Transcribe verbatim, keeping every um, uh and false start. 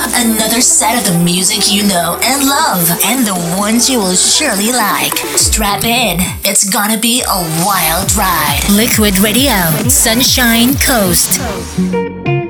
Another set of the music you know and love, and the ones you will surely like. Strap in. It's gonna be a wild ride. Liquid Radio, Sunshine Coast.